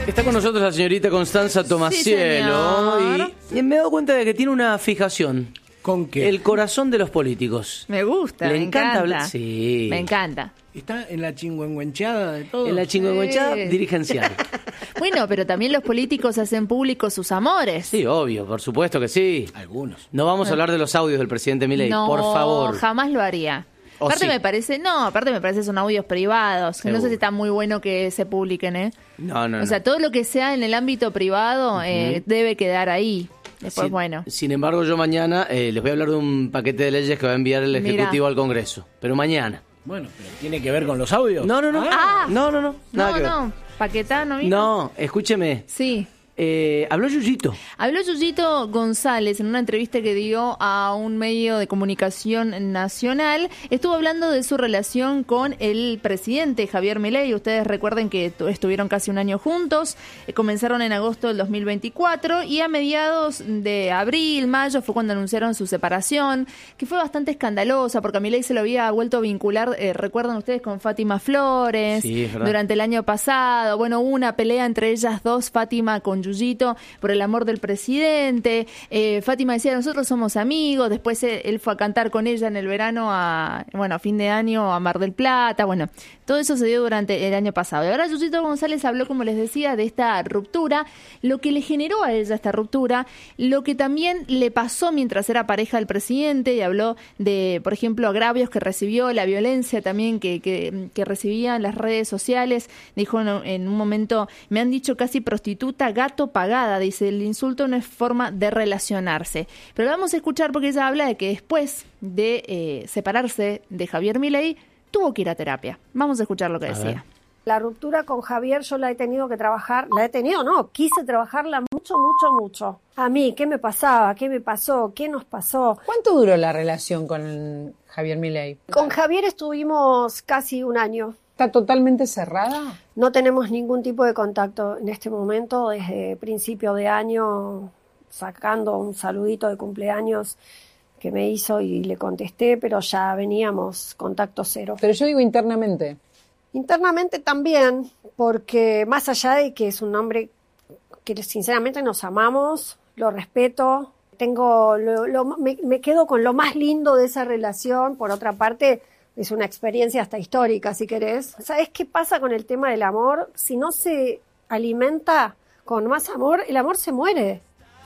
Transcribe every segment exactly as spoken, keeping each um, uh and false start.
Está con nosotros la señorita Constanza Tomasiello, Sí, y, y me he dado cuenta de que tiene una fijación. ¿Con qué? El corazón de los políticos. Me gusta, Le me encanta encanta. hablar- sí. Me encanta. Está en la chingüengüencheada de todo. En la chingüengüenchada Sí. dirigencial. Bueno, pero también los políticos hacen públicos sus amores. Sí, obvio, por supuesto que sí. Algunos. No vamos a hablar de los audios del presidente Milei, no, por favor. jamás lo haría. ¿O Aparte sí? me parece, no, aparte me parece son audios privados, que no sé Seguro. si está muy bueno que se publiquen, ¿eh? No, no, O no. sea, todo lo que sea en el ámbito privado eh, debe quedar ahí. Después, Sin- bueno. Sin embargo, yo mañana eh, les voy a hablar de un paquete de leyes que va a enviar el Mirá. Ejecutivo al Congreso. Pero mañana. Bueno, pero ¿tiene que ver con los audios? No, no, no. Ah. No, no, no. Nada No, que ver. no, Paquetano, ¿viste? No, escúcheme. Sí. Eh, habló Yuyito. Habló Yuyito González en una entrevista que dio a un medio de comunicación nacional. Estuvo hablando de su relación con el presidente Javier Milei. Ustedes recuerden que tu- estuvieron casi un año juntos. Eh, comenzaron en agosto del dos mil veinticuatro y a mediados de abril, mayo fue cuando anunciaron su separación, que fue bastante escandalosa porque a Milei se lo había vuelto a vincular, eh, recuerdan ustedes, con Fátima Flores Sí, es verdad. durante el año pasado. Bueno, hubo una pelea entre ellas dos, Fátima con Yuyito, por el amor del presidente. Eh, Fátima decía, nosotros somos amigos. Después él, él fue a cantar con ella en el verano, a, bueno, a fin de año a Mar del Plata. Bueno, todo eso se dio durante el año pasado. Y ahora Yuyito González habló, como les decía, de esta ruptura, lo que le generó a ella esta ruptura, lo que también le pasó mientras era pareja del presidente, y habló de, por ejemplo, agravios que recibió, la violencia también que, que, que recibía en las redes sociales. Dijo en, en un momento, me han dicho casi prostituta, gato pagada. Dice, el insulto no es forma de relacionarse. Pero vamos a escuchar porque ella habla de que después de eh, separarse de Javier Milei, tuvo que ir a terapia. Vamos a escuchar lo que A decía. ver. La ruptura con Javier yo la he tenido que trabajar, la he tenido, no, quise trabajarla mucho, mucho, mucho. A mí, ¿qué me pasaba? ¿Qué me pasó? ¿Qué nos pasó? ¿Cuánto duró la relación con Javier Milei? Con Javier estuvimos casi un año. ¿Está totalmente cerrada? No tenemos ningún tipo de contacto en este momento, desde principio de año, sacando un saludito de cumpleaños que me hizo y le contesté, pero ya veníamos contacto cero. Pero yo digo internamente. Internamente también, porque más allá de que es un hombre que sinceramente nos amamos, lo respeto, tengo lo, lo- me, me quedo con lo más lindo de esa relación. Por otra parte, es una experiencia hasta histórica, si querés. ¿Sabés qué pasa con el tema del amor? Si no se alimenta con más amor, el amor se muere.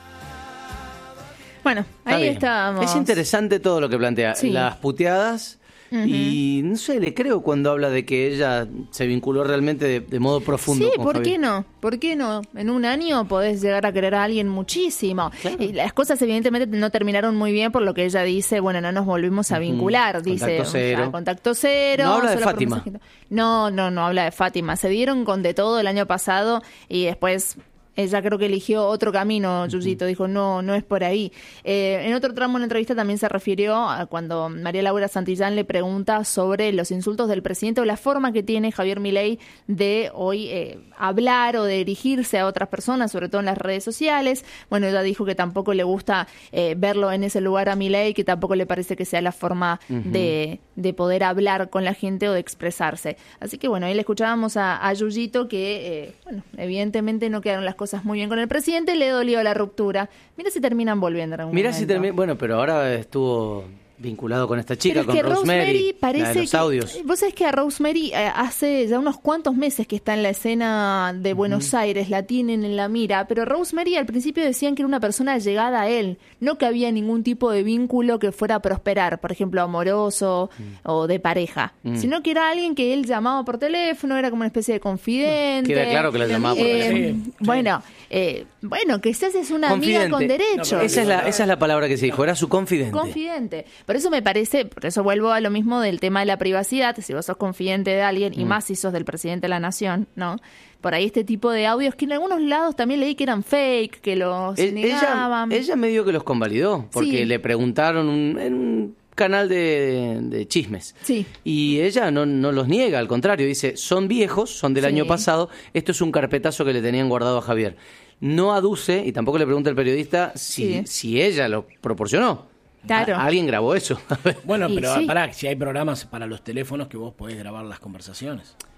Bueno, Está ahí bien. estábamos. Es interesante todo lo que plantea. Sí. Las puteadas. Y no sé, le creo cuando habla de que ella se vinculó realmente de, de modo profundo. Sí, con ¿por Javier. qué no? ¿Por qué no? En un año podés llegar a querer a alguien muchísimo. Y las cosas evidentemente no terminaron muy bien por lo que ella dice, bueno, no nos volvimos a vincular, Contacto dice. o sea, cero. contacto cero. No habla de solo por Fátima. mensajito. No, no, no habla de Fátima. Se dieron con de todo el año pasado y después ella creo que eligió otro camino, Yuyito, dijo, no, no es por ahí. Eh, en otro tramo de la entrevista también se refirió a cuando María Laura Santillán le pregunta sobre los insultos del presidente o la forma que tiene Javier Milei de hoy eh, hablar o de dirigirse a otras personas, sobre todo en las redes sociales. Bueno, ella dijo que tampoco le gusta eh, verlo en ese lugar a Milei, que tampoco le parece que sea la forma de, de poder hablar con la gente o de expresarse. Así que bueno, ahí le escuchábamos a, a Yuyito que, eh, bueno, evidentemente no quedaron las cosas muy bien con el presidente, le dolió la ruptura. Mira si terminan volviendo en algún Mirá si momento. termina. Bueno, pero ahora estuvo vinculado con esta chica, Pero es con que Rosemary. Rosemary la parece de los que, audios. vos sabés que a Rosemary eh, hace ya unos cuantos meses que está en la escena de Buenos Aires, la tienen en la mira, pero Rosemary al principio decían que era una persona llegada a él, no que había ningún tipo de vínculo que fuera a prosperar, por ejemplo, amoroso o de pareja, sino que era alguien que él llamaba por teléfono, era como una especie de confidente. Queda claro que la llamaba por Eh, teléfono. Sí, sí. Bueno, eh, bueno, que seas es una amiga con derechos. No, pero esa, es la, esa es la palabra que se dijo, era su confidente. Confidente. Por eso me parece, por eso vuelvo a lo mismo del tema de la privacidad. Si vos sos confidente de alguien, y más si sos del presidente de la nación, ¿no? Por ahí este tipo de audios que en algunos lados también leí que eran fake, que los E- ella, negaban. ella medio que los convalidó, porque Sí. le preguntaron un- en un canal de, de chismes. Sí. Y ella no, no los niega, al contrario, dice, son viejos, son del Sí. año pasado, esto es un carpetazo que le tenían guardado a Javier. No aduce, y tampoco le pregunta el periodista si, Sí. si ella lo proporcionó. Claro. A- alguien grabó eso. Bueno, Y pero sí. pará, si hay programas para los teléfonos que vos podés grabar las conversaciones.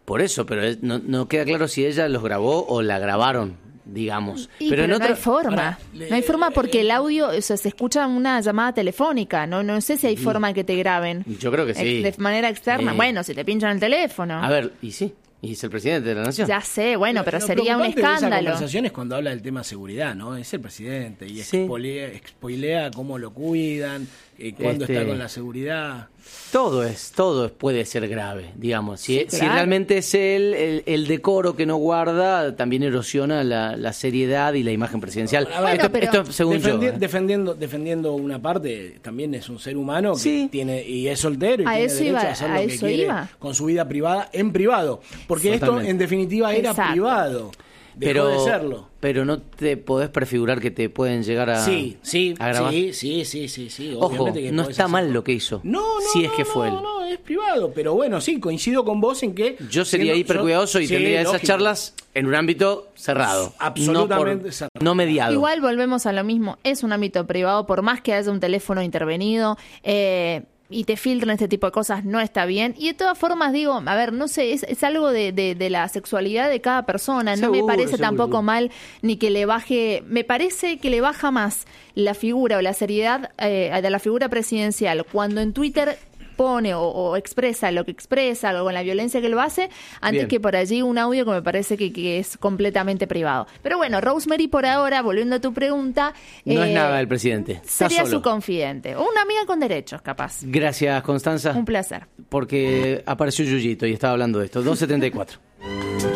Por eso, pero es- no, no queda claro si ella los grabó o la grabaron, digamos. Y, pero pero en no otra... hay forma. Ahora, le- no hay forma porque el audio, o sea, se escucha una llamada telefónica. No no sé si hay forma que te graben. Yo creo que sí. Ex- De manera externa. Sí. Bueno, si te pinchan el teléfono. A ver, y sí, y es el presidente de la nación. Ya sé, bueno, pero Lo sería un preocupante de esa escándalo. conversación es cuando habla del tema seguridad, ¿no? Es el presidente y Sí. expolea, expolea cómo lo cuidan, eh, cuándo Este- está con la seguridad. Todo es, todo es- puede ser grave, digamos. Si, Sí, si claro. realmente es él, el, el decoro que no guarda, también erosiona la, la seriedad y la imagen presidencial. Bueno, esto, pero- esto según Defendi- yo. ¿eh? defendiendo, defendiendo una parte, también es un ser humano que Sí. tiene y es soltero y A tiene eso derecho iba- a hacer a lo que eso quiere iba. con su vida privada en privado, porque Totalmente. esto en definitiva era Exacto. privado, dejó Pero, de serlo. pero no te podés prefigurar que te pueden llegar a, Sí, sí, a grabar. sí, sí, sí, sí, sí. Ojo, obviamente que no podés está hacer mal todo. lo que hizo. No, no, si no, es que no, fue él. no, no, es privado, pero bueno, sí, coincido con vos en que Yo sería siendo- hiper yo- cuidadoso y sí, tendría esas lógico. charlas en un ámbito cerrado. Absolutamente no por- cerrado. No mediado. Igual volvemos a lo mismo, es un ámbito privado, por más que haya un teléfono intervenido eh, y te filtran este tipo de cosas, no está bien. Y de todas formas digo, a ver, no sé, es, es algo de, de, de la sexualidad de cada persona, no me Seguro, parece seguro. tampoco mal ni que le baje, me parece que le baja más la figura o la seriedad eh, de la figura presidencial cuando en Twitter pone o, o expresa lo que expresa o con la violencia que lo hace, antes Bien. que por allí un audio que me parece que, que es completamente privado. Pero bueno, Rosemary por ahora, volviendo a tu pregunta, No eh, es nada el presidente. Está sería solo. su confidente, o una amiga con derechos, capaz. Gracias, Constanza. Un placer. Porque apareció Yuyito y estaba hablando de esto. dos setenta y cuatro.